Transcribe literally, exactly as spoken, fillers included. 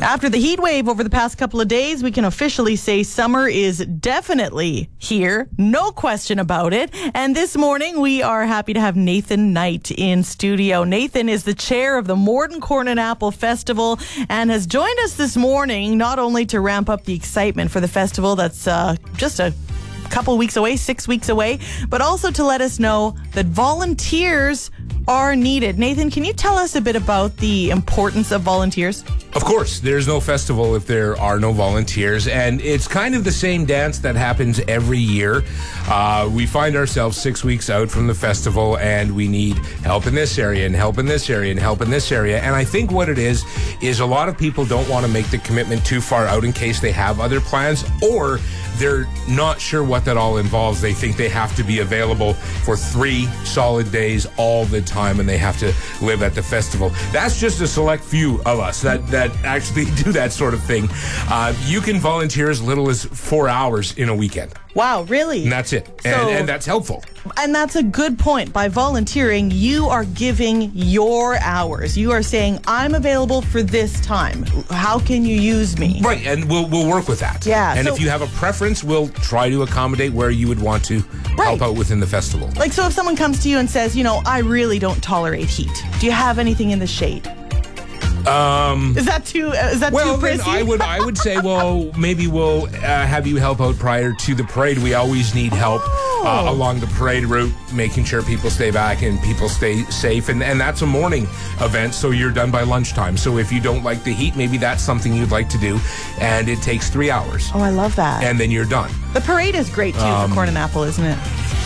After the heat wave over the past couple of days, we can officially say summer is definitely here. No question about it. And this morning, we are happy to have Nathan Knight in studio. Nathan is the chair of the Morden Corn and Apple Festival and has joined us this morning not only to ramp up the excitement for the festival that's uh, just a couple weeks away, six weeks away, but also to let us know that volunteers are needed. Nathan, can you tell us a bit about the importance of volunteers? Of course, there's no festival if there are no volunteers, and it's kind of the same dance that happens every year. Uh, we find ourselves six weeks out from the festival, and we need help in this area, and help in this area, and help in this area. And I think what it is, is a lot of people don't want to make the commitment too far out in case they have other plans, or they're not sure what that all involves. They think they have to be available for three solid days all the time, and they have to live at the festival. That's just a select few of us that, that actually do that sort of thing. Uh, you can volunteer as little as four hours in a weekend. Wow, really? And that's it. So, and, and that's helpful. And that's a good point. By volunteering, you are giving your hours. You are saying, I'm available for this time. How can you use me? Right, and we'll we'll work with that. Yeah. And so, if you have a preference, we'll try to accommodate where you would want to right. help out within the festival. Like, so if someone comes to you and says, you know, I really don't tolerate heat. Do you have anything in the shade? Um, is that too? Uh, is that well, too prissy? Then I would I would say, well, maybe we'll uh, have you help out prior to the parade. We always need help oh. uh, along the parade route, making sure people stay back and people stay safe. And and that's a morning event, so you're done by lunchtime. So if you don't like the heat, maybe that's something you'd like to do, and it takes three hours. Oh, I love that. And then you're done. The parade is great too um, for Corn and Apple, isn't it?